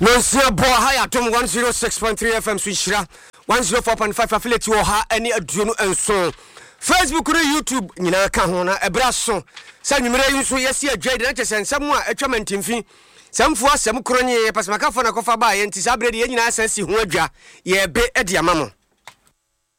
Nonsia boy high atom 106.3 FM Swishra 104.5 affiliate wo ha any aduonu enso Facebook or YouTube nyina ka ho na ebra so sa nwumere yi so yesi adwade na chese nsem a atwa mantimfi samfo asem kronye pasemaka fo na kofa ba ye nti sa brede ye nyina asansi ho adwa ye be ede amamo